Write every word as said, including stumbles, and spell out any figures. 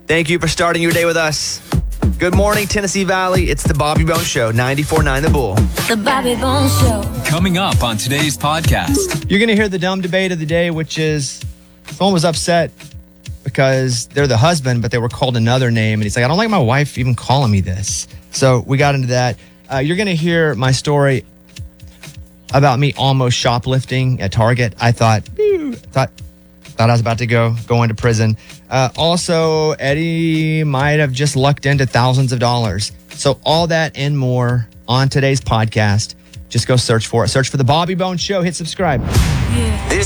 Thank you for starting your day with us. Good morning, Tennessee Valley. It's the Bobby Bones Show, ninety-four point nine The Bull. The Bobby Bones Show. Coming up on today's podcast. You're going to hear the dumb debate of the day, which is someone was upset because they're the husband, but they were called another name. And he's like, I don't like my wife even calling me this. So we got into that. Uh, you're going to hear my story about me almost shoplifting at Target. I thought, ew, thought, thought I was about to go, go into prison. Uh, also, Eddie might have just lucked into thousands of dollars. So all that and more on today's podcast. Just go search for it. Search for The Bobby Bones Show. Hit subscribe. Yeah. This